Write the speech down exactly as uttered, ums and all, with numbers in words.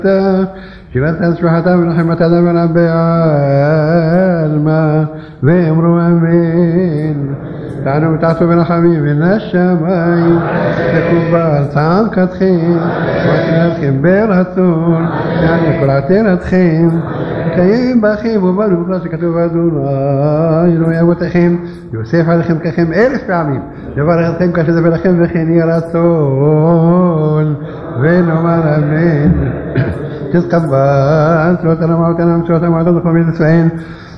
שירת השבחתה ונחמת אדם ורבי עלמא ואמרו אמן. תענו ותעשו ברחמים מן השמיים תקובל צעקתכם ותנתכם ברצון יענה כל עתירתכם קיים בכם וברוך לה שכתוב אדוני אלוהי אבותיכם יוסף עליכם ככם אלף פעמים יברך אתכם כשזה לכם וכן יהיה רצון ונאמר אמן. תתקבל צלוות הרמה אותנו ומצוות המועדות וכל מיני צבעים